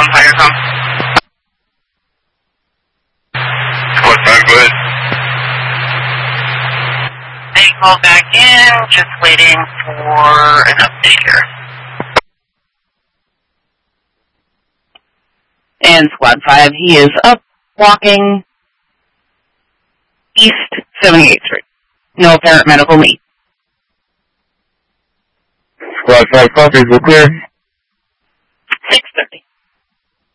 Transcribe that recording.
Tiger Com. Squad 5, go ahead. They call back in, just waiting for an update here. And Squad 5, he is up, walking east 78th Street. No apparent medical need. Squad 5 copies, we're clear. 6:30.